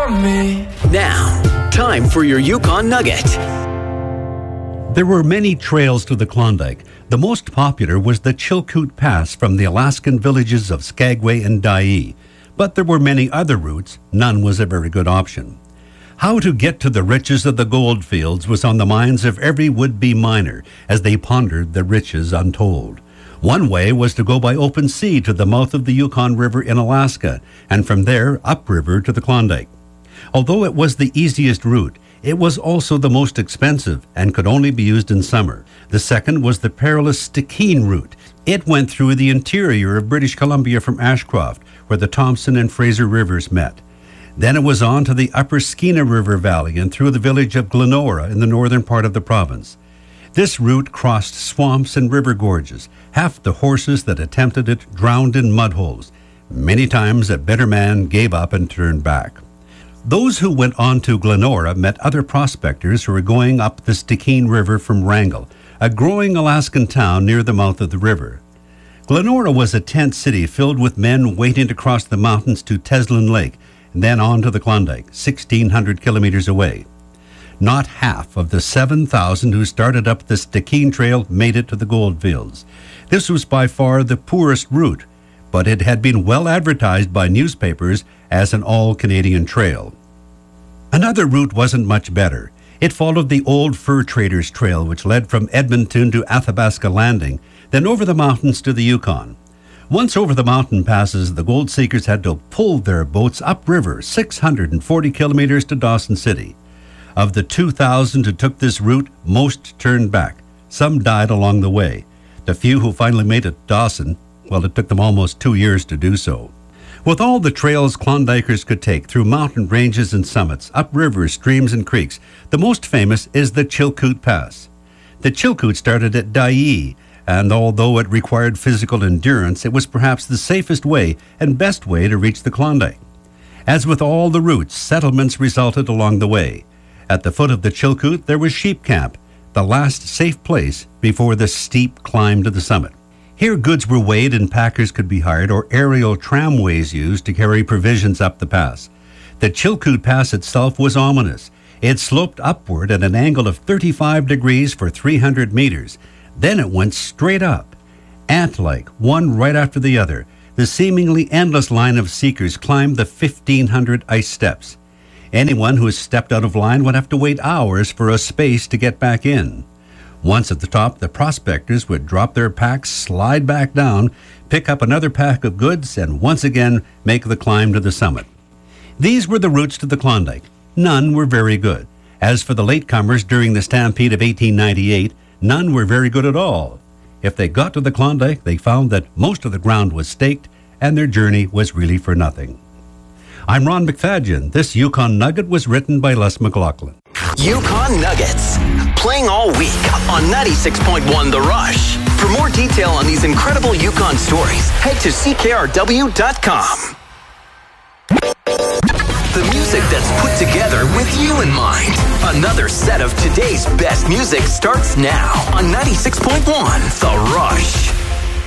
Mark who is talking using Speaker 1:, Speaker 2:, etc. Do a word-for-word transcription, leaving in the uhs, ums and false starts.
Speaker 1: from me.
Speaker 2: Now, time for your Yukon Nugget.
Speaker 3: There were many trails to the Klondike. The most popular was the Chilkoot Pass from the Alaskan villages of Skagway and Dyea. But there were many other routes. None was a very good option. How to get to the riches of the gold fields was on the minds of every would-be miner as they pondered the riches untold. One way was to go by open sea to the mouth of the Yukon River in Alaska, and from there upriver to the Klondike. Although it was the easiest route, it was also the most expensive and could only be used in summer. The second was the perilous Stikine route. It went through the interior of British Columbia from Ashcroft, where the Thompson and Fraser rivers met. Then it was on to the upper Skeena River Valley and through the village of Glenora in the northern part of the province. This route crossed swamps and river gorges. Half the horses that attempted it drowned in mud holes. Many times a better man gave up and turned back. Those who went on to Glenora met other prospectors who were going up the Stikine River from Wrangell, a growing Alaskan town near the mouth of the river. Glenora was a tent city filled with men waiting to cross the mountains to Teslin Lake, and then on to the Klondike, sixteen hundred kilometers away. Not half of the seven thousand who started up the Stikine Trail made it to the goldfields. This was by far the poorest route, but it had been well advertised by newspapers as an all-Canadian trail. Another route wasn't much better. It followed the old fur traders' trail, which led from Edmonton to Athabasca Landing, then over the mountains to the Yukon. Once over the mountain passes, the gold seekers had to pull their boats upriver, six hundred forty kilometers to Dawson City. Of the two thousand who took this route, most turned back. Some died along the way. The few who finally made it to Dawson, well, it took them almost two years to do so. With all the trails Klondikers could take through mountain ranges and summits, up rivers, streams, and creeks, the most famous is the Chilkoot Pass. The Chilkoot started at Dyea, and although it required physical endurance, it was perhaps the safest way and best way to reach the Klondike. As with all the routes, settlements resulted along the way. At the foot of the Chilkoot, there was Sheep Camp, the last safe place before the steep climb to the summit. Here goods were weighed and packers could be hired, or aerial tramways used to carry provisions up the pass. The Chilkoot Pass itself was ominous. It sloped upward at an angle of thirty-five degrees for three hundred meters. Then it went straight up. Ant-like, one right after the other, the seemingly endless line of seekers climbed the fifteen hundred ice steps. Anyone who stepped out of line would have to wait hours for a space to get back in. Once at the top, the prospectors would drop their packs, slide back down, pick up another pack of goods, and once again make the climb to the summit. These were the routes to the Klondike. None were very good. As for the latecomers during the stampede of eighteen ninety-eight, none were very good at all. If they got to the Klondike, they found that most of the ground was staked, and their journey was really for nothing. I'm Ron McFadgen. This Yukon Nugget was written by Les McLaughlin.
Speaker 2: Yukon Nuggets, playing all week on ninety-six point one The Rush. For more detail on these incredible Yukon stories, head to C K R W dot com. The music that's put together with you in mind. Another set of today's best music starts now on ninety-six point one The Rush.